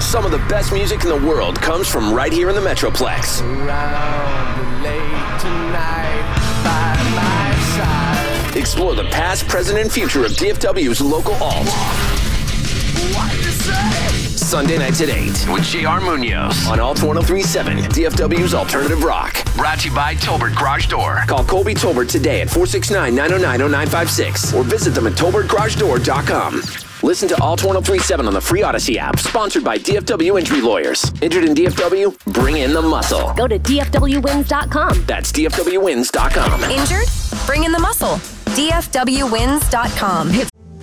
Some of the best music in the world comes from right here in the Metroplex. Around late tonight by my side. Explore the past, present, and future of DFW's local alt. What you say? Sunday nights at 8 with J.R. Munoz on Alt 103.7, DFW's Alternative Rock. Brought to you by Tolbert Garage Door. Call Colby Tolbert today at 469-909-0956 or visit them at TolbertGarageDoor.com. Listen to Alt 103.7 on the free Odyssey app, sponsored by DFW Injury Lawyers. Injured in DFW? Bring in the muscle. Go to DFWWins.com. That's DFWWins.com. Injured? Bring in the muscle. DFWWins.com.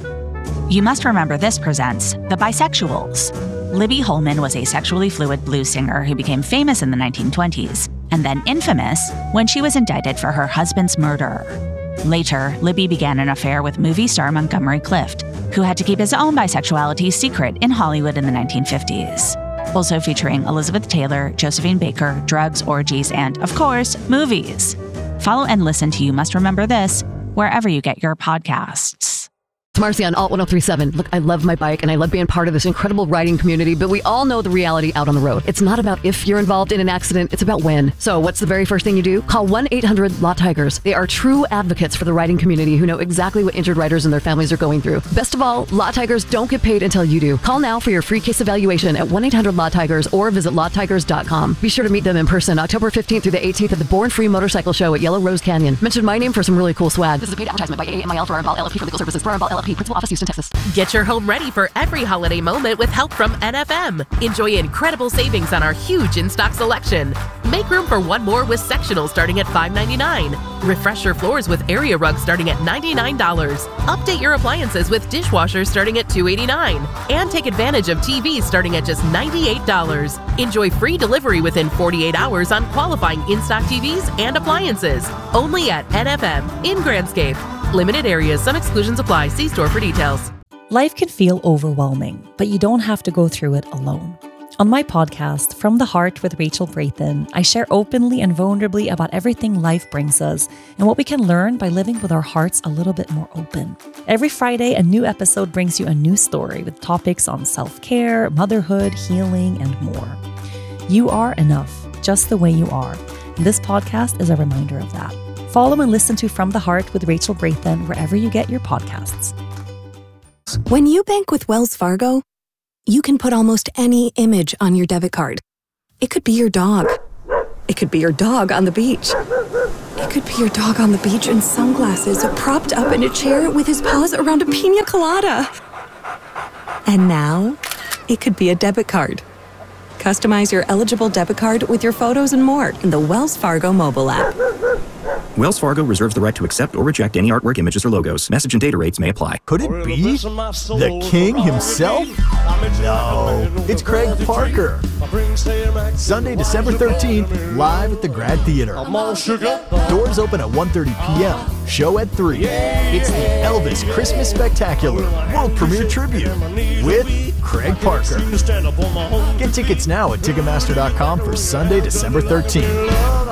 You Must Remember This presents The Bisexuals. Libby Holman was a sexually fluid blues singer who became famous in the 1920s, and then infamous when she was indicted for her husband's murder. Later, Libby began an affair with movie star Montgomery Clift, who had to keep his own bisexuality secret in Hollywood in the 1950s. Also featuring Elizabeth Taylor, Josephine Baker, drugs, orgies, and, of course, movies. Follow and listen to You Must Remember This wherever you get your podcasts. It's Marcy on Alt 103.7. Look, I love my bike and I love being part of this incredible riding community, but we all know the reality out on the road. It's not about if you're involved in an accident, it's about when. So what's the very first thing you do? Call 1-800-LAW-TIGERS. They are true advocates for the riding community who know exactly what injured riders and their families are going through. Best of all, Law Tigers don't get paid until you do. Call now for your free case evaluation at 1-800-LAW-TIGERS or visit lawtigers.com. Be sure to meet them in person October 15th through the 18th at the Born Free Motorcycle Show at Yellow Rose Canyon. Mention my name for some really cool swag. This is a paid advertisement by AAMIL for Ball LLP for legal services. For Ball LLP, Principal Office, Houston, Texas. Get your home ready for every holiday moment with help from NFM. Enjoy incredible savings on our huge in-stock selection. Make room for one more with sectionals starting at $5.99. Refresh your floors with area rugs starting at $99. Update your appliances with dishwashers starting at $289. And take advantage of TVs starting at just $98. Enjoy free delivery within 48 hours on qualifying in-stock TVs and appliances. Only at NFM in Grandscape. Limited areas, some exclusions apply. See store for details. Life can feel overwhelming, but you don't have to go through it alone. On my podcast, From the Heart with Rachel Brathen, I share openly and vulnerably about everything life brings us and what we can learn by living with our hearts a little bit more open. Every Friday, a new episode brings you a new story with topics on self-care, motherhood, healing, and more. You are enough, just the way you are. And this podcast is a reminder of that. Follow and listen to From the Heart with Rachel Brathen wherever you get your podcasts. When you bank with Wells Fargo, you can put almost any image on your debit card. It could be your dog. It could be your dog on the beach. It could be your dog on the beach in sunglasses, propped up in a chair with his paws around a pina colada. And now, it could be a debit card. Customize your eligible debit card with your photos and more in the Wells Fargo mobile app. Wells Fargo reserves the right to accept or reject any artwork, images, or logos. Message and data rates may apply. Could it be the king himself? No, it's Craig Parker. Sunday, December 13th, live at the Grad Theater. Doors open at 1:30 p.m. Show at 3. It's the Elvis Christmas Spectacular World Premiere Tribute with Craig Parker. Get tickets now at Ticketmaster.com for Sunday, December 13th.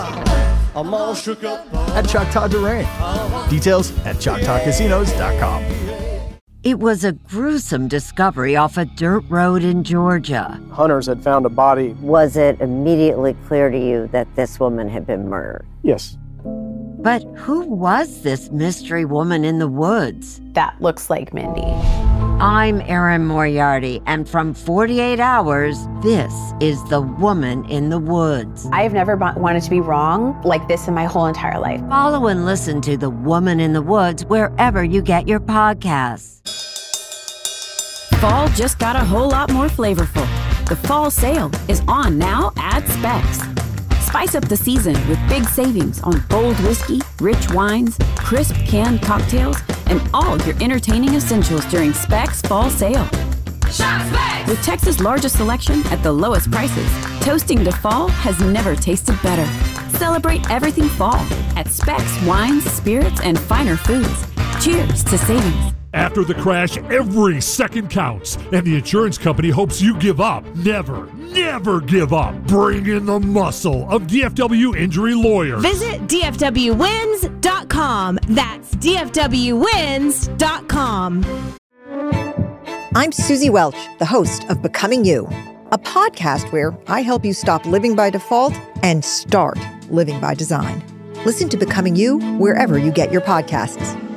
At Choctaw Durango. Details at ChoctawCasinos.com. It was a gruesome discovery off a dirt road in Georgia. Hunters had found a body. Was it immediately clear to you that this woman had been murdered? Yes. But who was this mystery woman in the woods? That looks like Mindy. I'm Erin Moriarty, and from 48 Hours, this is The Woman in the Woods. I've never wanted to be wrong like this in my whole entire life. Follow and listen to The Woman in the Woods wherever you get your podcasts. Fall just got a whole lot more flavorful. The fall sale is on now at Specs. Spice up the season with big savings on bold whiskey, rich wines, crisp canned cocktails, and all your entertaining essentials during Specs Fall Sale. Shop Specs! With Texas' largest selection at the lowest prices, toasting to fall has never tasted better. Celebrate everything fall at Specs Wines, Spirits, and Finer Foods. Cheers to savings. After the crash, every second counts, and the insurance company hopes you give up. Never, never give up. Bring in the muscle of DFW Injury Lawyers. Visit DFWWins.com. That's DFWWins.com. I'm Susie Welch, the host of Becoming You, a podcast where I help you stop living by default and start living by design. Listen to Becoming You wherever you get your podcasts.